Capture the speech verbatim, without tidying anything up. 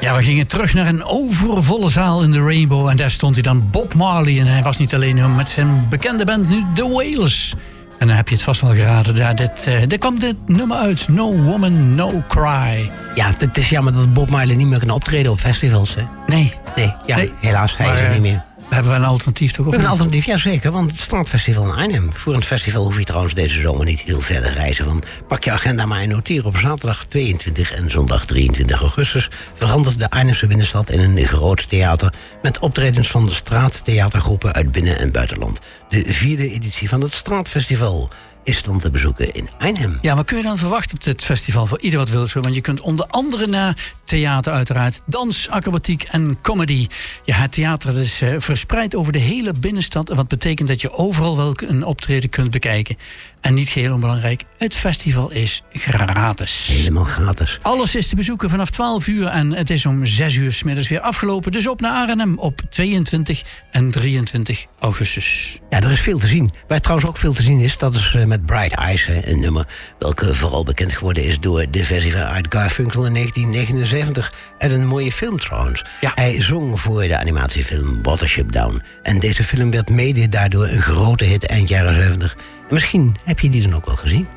Ja, we gingen terug naar een overvolle zaal in de Rainbow. En daar stond hij dan, Bob Marley. En hij was niet alleen met zijn bekende band nu, The Wailers. En dan heb je het vast wel geraden. Daar, dit, uh, dit kwam dit nummer uit. No Woman, No Cry. Ja, het is jammer dat Bob Marley niet meer kan optreden op festivals. Hè? Nee. Nee, ja, nee. helaas, hij maar, is er niet meer. Hebben we een alternatief toch? We hebben een alternatief, ja zeker. Want het Straatfestival in Arnhem. Voor het festival hoef je trouwens deze zomer niet heel verder reizen. Want pak je agenda maar en noteer. Op zaterdag tweeëntwintig en zondag drieëntwintig augustus... verandert de Arnhemse binnenstad in een groot theater... met optredens van de straattheatergroepen uit binnen- en buitenland. De vierde editie van het Straatfestival is dan te bezoeken in Arnhem. Ja, maar kun je dan verwachten op dit festival voor ieder wat wil zo? Want je kunt onder andere naar theater uiteraard, dans, acrobatiek en comedy. Ja, het theater is uh, verspreid over de hele binnenstad. Wat betekent dat je overal wel een optreden kunt bekijken. En niet geheel onbelangrijk, het festival is gratis. Helemaal gratis. Alles is te bezoeken vanaf twaalf uur en het is om zes uur 's middags weer afgelopen. Dus op naar Arnhem op tweeëntwintig en drieëntwintig augustus. Ja, er is veel te zien. Waar trouwens ook veel te zien is, dat is uh, met Bright Eyes, hè, een nummer welke vooral bekend geworden is door de versie van Art Garfunkel in negentien negenenzeventig. En een mooie film trouwens. Ja. Hij zong voor de animatiefilm Watership Down. En deze film werd mede daardoor een grote hit eind jaren zeventig. En misschien heb je die dan ook wel gezien.